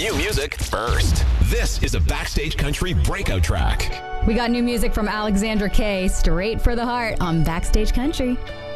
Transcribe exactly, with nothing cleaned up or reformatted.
New music first. This is a Backstage Country breakout track. We got new music from Alexandra Kay, Straight for the Heart on Backstage Country.